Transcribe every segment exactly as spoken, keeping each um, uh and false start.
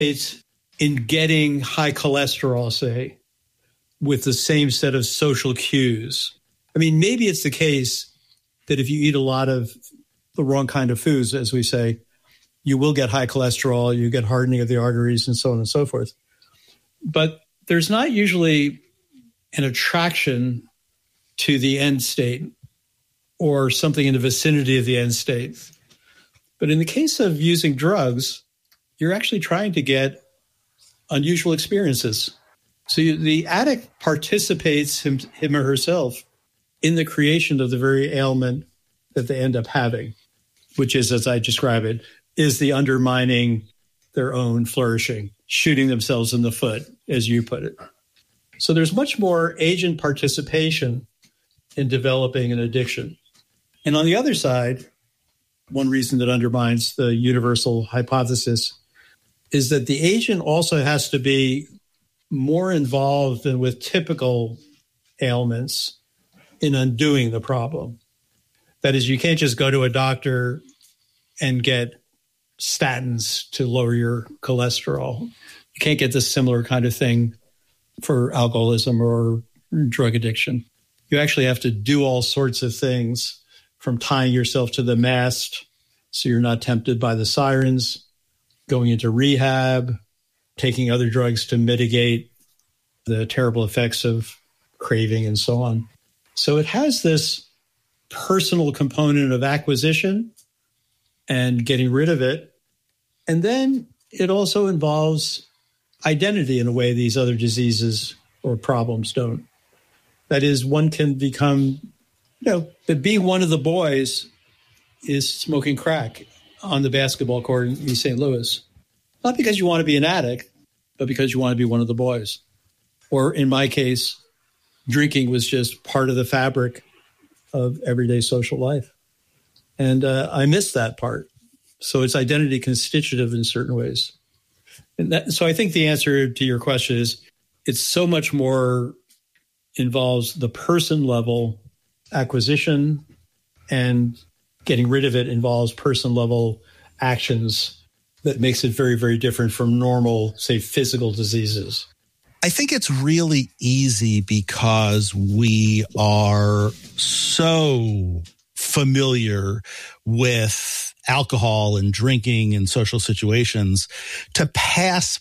It's in getting high cholesterol, say, with the same set of social cues. I mean, maybe it's the case that if you eat a lot of the wrong kind of foods, as we say, you will get high cholesterol, you get hardening of the arteries, and so on and so forth. But there's not usually an attraction to the end state or something in the vicinity of the end state. But in the case of using drugs, you're actually trying to get unusual experiences. So you, the addict participates him, him or herself in the creation of the very ailment that they end up having, which is, as I describe it, is the undermining their own flourishing, shooting themselves in the foot, as you put it. So there's much more agent participation in developing an addiction. And on the other side, one reason that undermines the universal hypothesis is that the agent also has to be more involved than with typical ailments in undoing the problem. That is, you can't just go to a doctor and get statins to lower your cholesterol. You can't get this similar kind of thing for alcoholism or drug addiction. You actually have to do all sorts of things, from tying yourself to the mast so you're not tempted by the sirens, going into rehab, taking other drugs to mitigate the terrible effects of craving and so on. So it has this personal component of acquisition and getting rid of it. And then it also involves identity in a way these other diseases or problems don't. That is, one can become, you know, to be one of the boys is smoking crack on the basketball court in East Saint Louis. Not because you want to be an addict, but because you want to be one of the boys. Or in my case, drinking was just part of the fabric of everyday social life. And uh, I miss that part. So it's identity constitutive in certain ways. And that, so I think the answer to your question is it's so much more involves the person level acquisition, and getting rid of it involves person level actions that makes it very, very different from normal, say, physical diseases. I think it's really easy because we are so familiar with alcohol and drinking and social situations to pass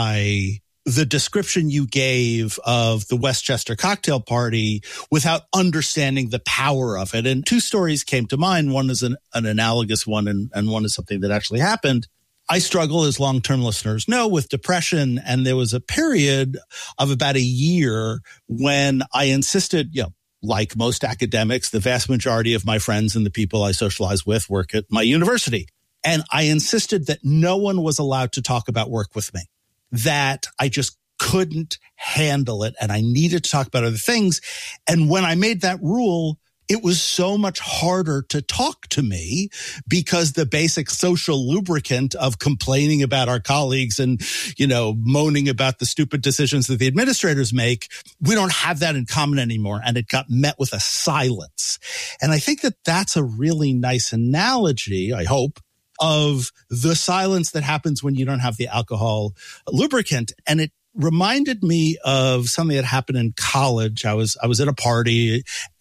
by the description you gave of the Westchester cocktail party without understanding the power of it. And two stories came to mind. One is an, an analogous one, and, and one is something that actually happened. I struggle, as long-term listeners know, with depression. And there was a period of about a year when I insisted, you know, like most academics, the vast majority of my friends and the people I socialize with work at my university. And I insisted that no one was allowed to talk about work with me, that I just couldn't handle it and I needed to talk about other things. And when I made that rule, it was so much harder to talk to me because the basic social lubricant of complaining about our colleagues and, you know, moaning about the stupid decisions that the administrators make, we don't have that in common anymore. And it got met with a silence. And I think that that's a really nice analogy, I hope, of the silence that happens when you don't have the alcohol lubricant. And it reminded me of something that happened in college. I was, I was at a party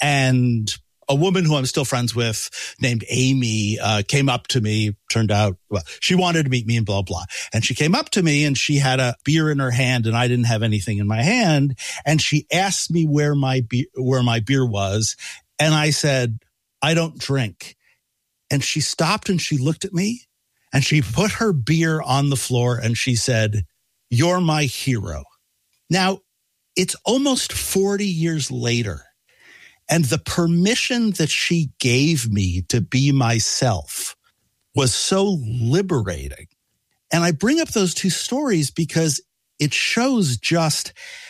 and a woman who I'm still friends with named Amy, uh, came up to me. Turned out, well, she wanted to meet me and blah, blah. And she came up to me and she had a beer in her hand and I didn't have anything in my hand. And she asked me where my be- where my beer was. And I said, I don't drink. And she stopped and she looked at me and she put her beer on the floor and she said, "You're my hero." Now, it's almost forty years later, and the permission that she gave me to be myself was so liberating. And I bring up those two stories because it shows just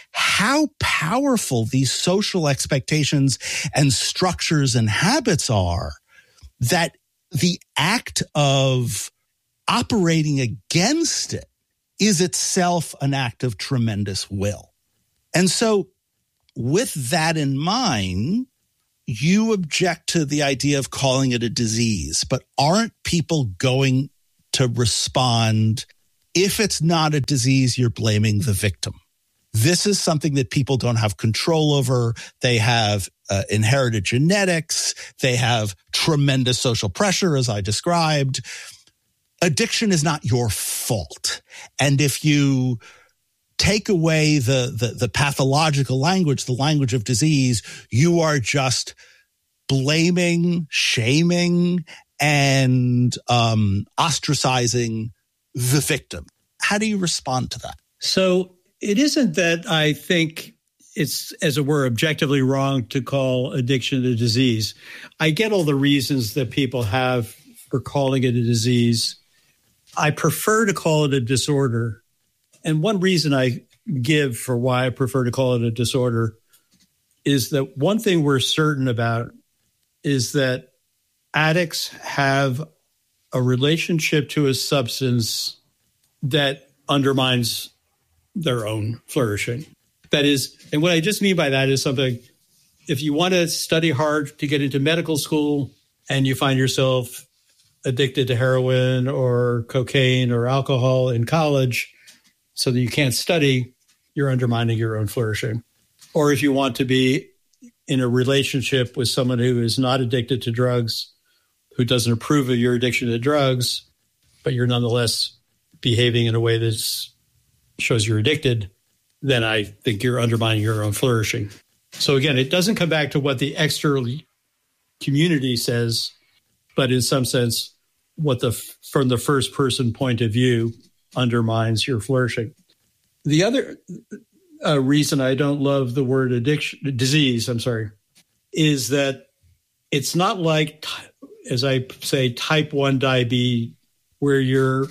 how powerful these social expectations and structures and habits are, that the act of operating against it is itself an act of tremendous will. And so with that in mind, you object to the idea of calling it a disease, but aren't people going to respond If it's not a disease, you're blaming the victim. This is something that people don't have control over. They have uh, inherited genetics. They have tremendous social pressure, as I described. Addiction is not your fault. And if you take away the, the, the pathological language, the language of disease, you are just blaming, shaming, and um, ostracizing the victim. How do you respond to that? So it isn't that I think it's, as it were, objectively wrong to call addiction a disease. I get all the reasons that people have for calling it a disease. I prefer to call it a disorder. And one reason I give for why I prefer to call it a disorder is that one thing we're certain about is that addicts have a relationship to a substance that undermines their own flourishing. That is, and what I just mean by that is something, if you want to study hard to get into medical school and you find yourself addicted to heroin or cocaine or alcohol in college so that you can't study, you're undermining your own flourishing. Or if you want to be in a relationship with someone who is not addicted to drugs, who doesn't approve of your addiction to drugs, but you're nonetheless behaving in a way that shows you're addicted, then I think you're undermining your own flourishing. So again, it doesn't come back to what the external community says, but in some sense, what the from the first person point of view undermines your flourishing. The other uh, reason I don't love the word addiction, disease, I'm sorry, is that it's not like, as I say, type one diabetes, where you're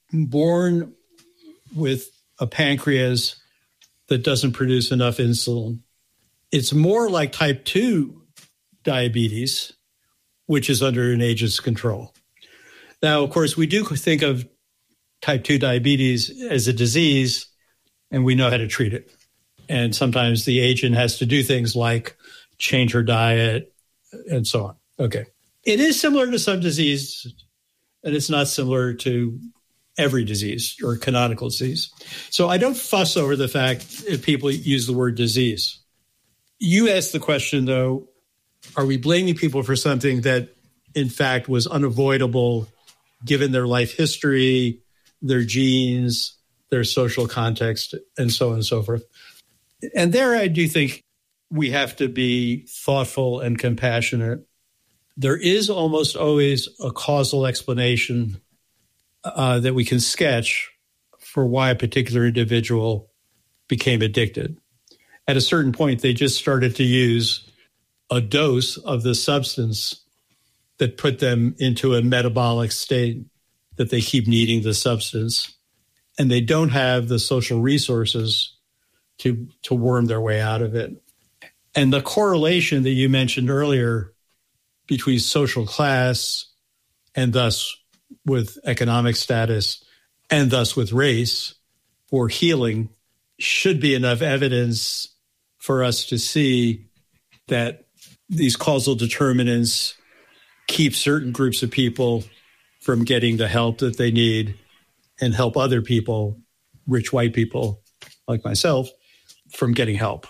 born with a pancreas that doesn't produce enough insulin. It's more like type two diabetes, which is under an agent's control. Now, of course, we do think of type two diabetes as a disease, and we know how to treat it. And sometimes the agent has to do things like change her diet and so on. Okay. It is similar to some disease, and it's not similar to every disease or canonical disease. So I don't fuss over the fact if people use the word disease. You asked the question, though, are we blaming people for something that, in fact, was unavoidable given their life history, their genes, their social context, and so on and so forth? And there I do think we have to be thoughtful and compassionate. There is almost always a causal explanation uh, that we can sketch for why a particular individual became addicted. At a certain point, they just started to use a dose of the substance that put them into a metabolic state that they keep needing the substance, and they don't have the social resources to, to worm their way out of it. And the correlation that you mentioned earlier between social class and thus with economic status and thus with race for healing should be enough evidence for us to see that these causal determinants keep certain groups of people from getting the help that they need and help other people, rich white people like myself, from getting help.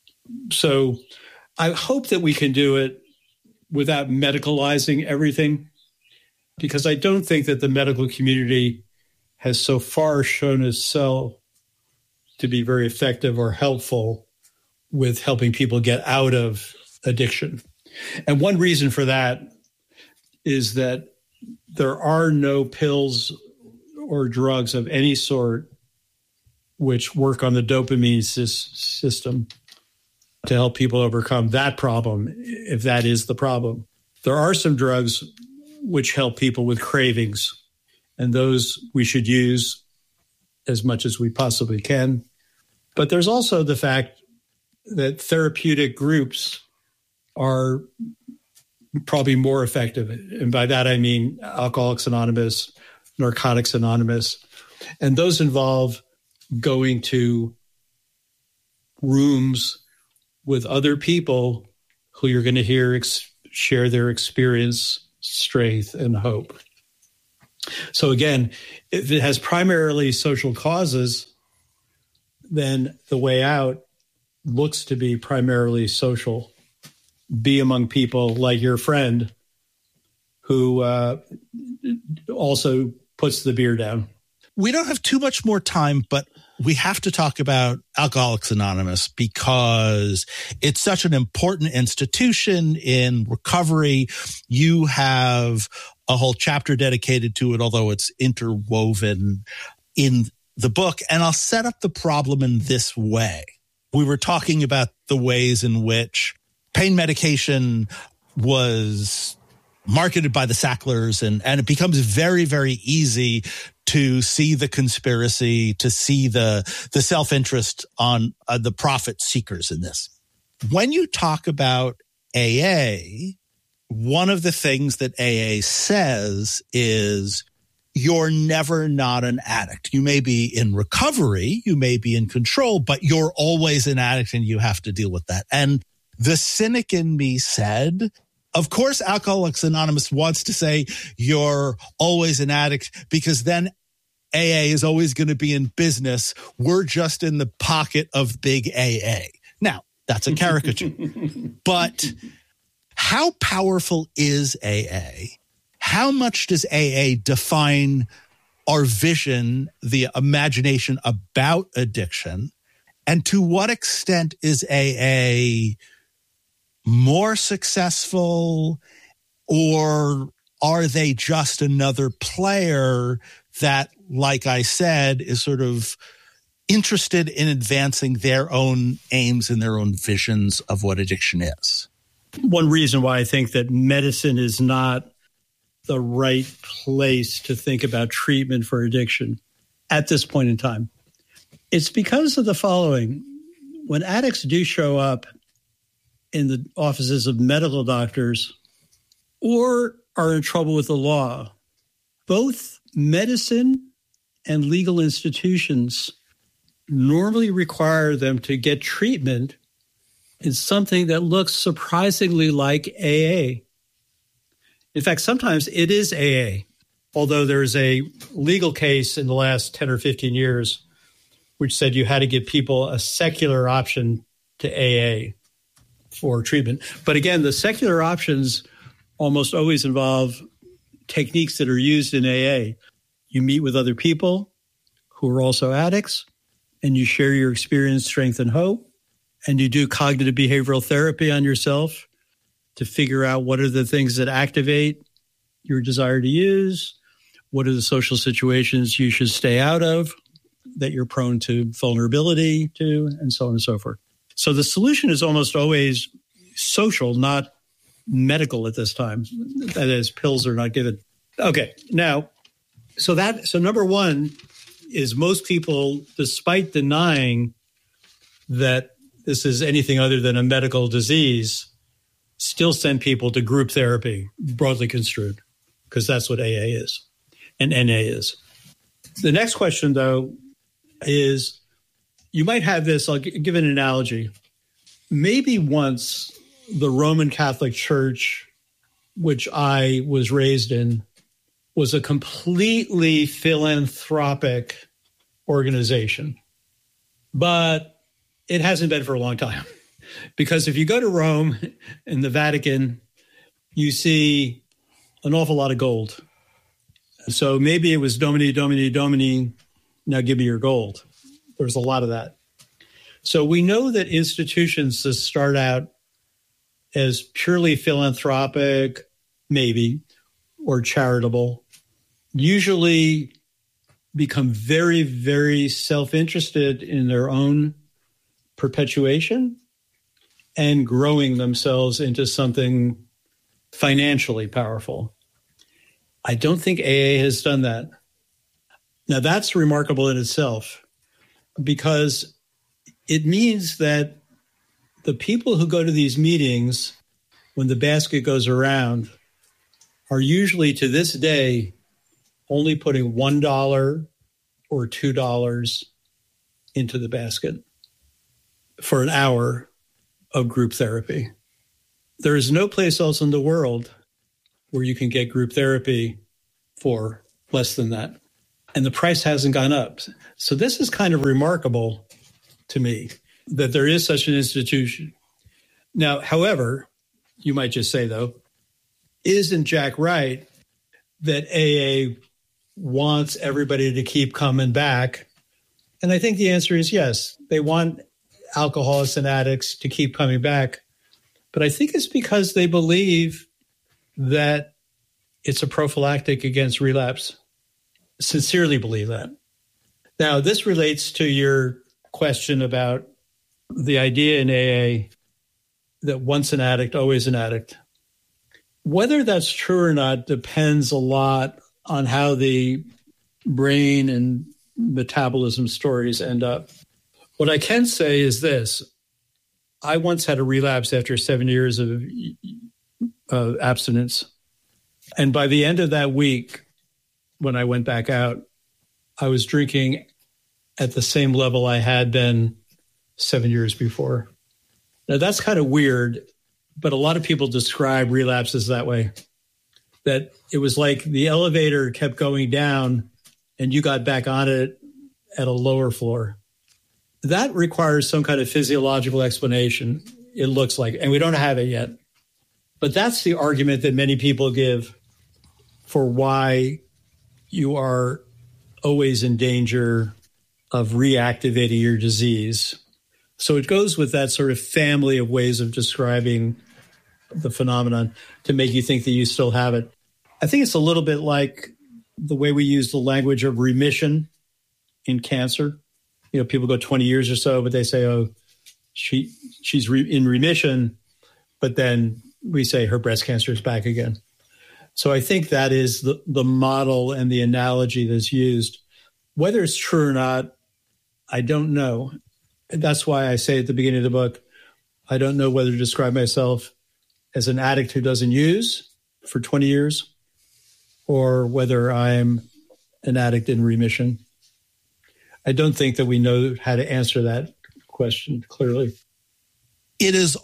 So I hope that we can do it without medicalizing everything, because I don't think that the medical community has so far shown itself to be very effective or helpful with helping people get out of addiction. And one reason for that is that there are no pills or drugs of any sort which work on the dopamine system to help people overcome that problem, if that is the problem. There are some drugs which help people with cravings, and those we should use as much as we possibly can. But there's also the fact that therapeutic groups are probably more effective. And by that, I mean Alcoholics Anonymous, Narcotics Anonymous. And those involve going to rooms with other people who you're going to hear ex- share their experience, strength, and hope. So again, if it has primarily social causes, then the way out looks to be primarily social. Be among people like your friend who uh, also puts the beer down. We don't have too much more time, but we have to talk about Alcoholics Anonymous because it's such an important institution in recovery. You have a whole chapter dedicated to it, although it's interwoven in the book. And I'll set up the problem in this way. We were talking about the ways in which pain medication was marketed by the Sacklers, and, and it becomes very, very easy to see the conspiracy, to see the, the self-interest on uh, the profit seekers in this. When you talk about A A, one of the things that A A says is you're never not an addict. You may be in recovery, you may be in control, but you're always an addict and you have to deal with that. And the cynic in me said, of course, Alcoholics Anonymous wants to say you're always an addict because then A A is always going to be in business. We're just in the pocket of big A A. Now, that's a caricature. But how powerful is A A? How much does A A define our vision, the imagination about addiction? And to what extent is A A more successful, or are they just another player that, like I said, is sort of interested in advancing their own aims and their own visions of what addiction is? One reason why I think that medicine is not the right place to think about treatment for addiction at this point in time, it's because of the following. When addicts do show up in the offices of medical doctors or are in trouble with the law, both medicine and legal institutions normally require them to get treatment in something that looks surprisingly like A A. In fact, sometimes it is A A, although there is a legal case in the last ten or fifteen years which said you had to give people a secular option to A A for treatment. But again, the secular options almost always involve techniques that are used in A A. You meet with other people who are also addicts, and you share your experience, strength, and hope, and you do cognitive behavioral therapy on yourself to figure out what are the things that activate your desire to use, what are the social situations you should stay out of that you're prone to vulnerability to, and so on and so forth. So the solution is almost always social, not medical at this time. That is, pills are not given. Okay, now, so that so number one is most people, despite denying that this is anything other than a medical disease, still send people to group therapy, broadly construed, because that's what A A is and N A is. The next question, though, is you might have this, I'll g- give an analogy. Maybe once the Roman Catholic Church, which I was raised in, was a completely philanthropic organization. But it hasn't been for a long time. Because if you go to Rome and the Vatican, you see an awful lot of gold. So maybe it was Domini, Domini, Domini, now give me your gold. There's a lot of that. So we know that institutions that start out as purely philanthropic, maybe, or charitable, usually become very, very self-interested in their own perpetuation and growing themselves into something financially powerful. I don't think A A has done that. Now, that's remarkable in itself because it means that the people who go to these meetings when the basket goes around are usually, to this day, only putting one dollar or two dollars into the basket for an hour of group therapy. There is no place else in the world where you can get group therapy for less than that. And the price hasn't gone up. So this is kind of remarkable to me that there is such an institution. Now, however, you might just say, though, isn't Jack right that A A wants everybody to keep coming back? And I think the answer is yes. They want alcoholics and addicts to keep coming back. But I think it's because they believe that it's a prophylactic against relapse. Sincerely believe that. Now, this relates to your question about the idea in A A that once an addict, always an addict. Whether that's true or not depends a lot on how the brain and metabolism stories end up. What I can say is this. I once had a relapse after seven years of uh, abstinence. And by the end of that week, when I went back out, I was drinking at the same level I had been seven years before. Now, that's kind of weird, but a lot of people describe relapses that way, that it was like the elevator kept going down and you got back on it at a lower floor. That requires some kind of physiological explanation, it looks like, and we don't have it yet. But that's the argument that many people give for why you are always in danger of reactivating your disease. So it goes with that sort of family of ways of describing the phenomenon to make you think that you still have it. I think it's a little bit like the way we use the language of remission in cancer. You know, people go twenty years or so, but they say, oh, she she's re- in remission, but then we say her breast cancer is back again. So I think that is the, the model and the analogy that's used. Whether it's true or not, I don't know. That's why I say at the beginning of the book, I don't know whether to describe myself as an addict who doesn't use for twenty years or whether I'm an addict in remission. I don't think that we know how to answer that question clearly. It is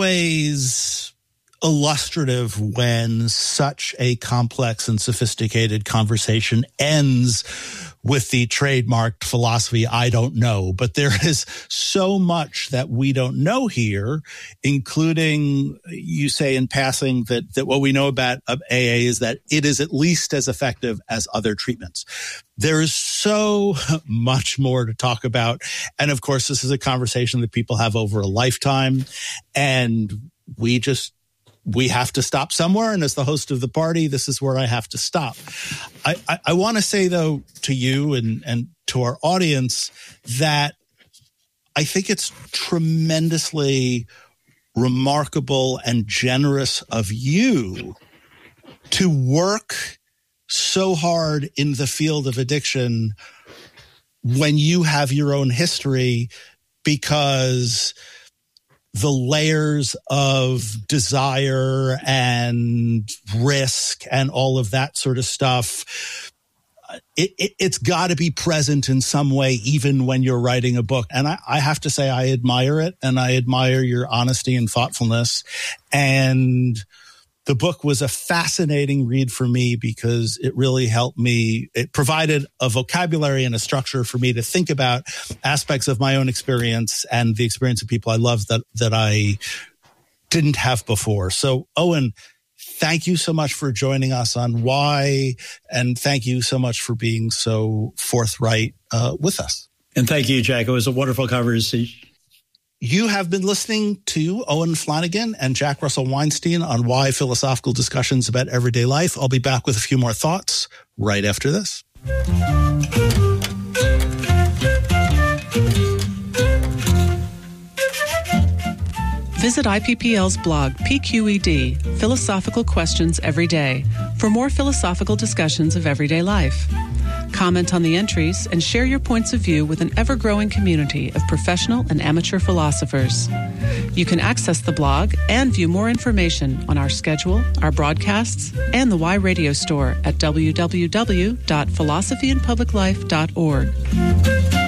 always illustrative when such a complex and sophisticated conversation ends with the trademarked philosophy, I don't know. But there is so much that we don't know here, including, you say in passing that, that what we know about A A is that it is at least as effective as other treatments. There is so much more to talk about. And of course, this is a conversation that people have over a lifetime. And we just We have to stop somewhere. And as the host of the party, this is where I have to stop. I, I, I want to say, though, to you and, and to our audience that I think it's tremendously remarkable and generous of you to work so hard in the field of addiction when you have your own history, because the layers of desire and risk and all of that sort of stuff, it, it, it's got to be present in some way, even when you're writing a book. And I, I have to say, I admire it, and I admire your honesty and thoughtfulness. And the book was a fascinating read for me because it really helped me. It provided a vocabulary and a structure for me to think about aspects of my own experience and the experience of people I love that, that I didn't have before. So, Owen, thank you so much for joining us on Why, and thank you so much for being so forthright uh, with us. And thank you, Jack. It was a wonderful conversation. You have been listening to Owen Flanagan and Jack Russell Weinstein on Why, philosophical discussions about everyday life. I'll be back with a few more thoughts right after this. Visit I P P L's blog, P Q E D, Philosophical Questions Every Day, for more philosophical discussions of everyday life. Comment on the entries and share your points of view with an ever-growing community of professional and amateur philosophers. You can access the blog and view more information on our schedule, our broadcasts, and the Y Radio store at w w w dot philosophy in public life dot org.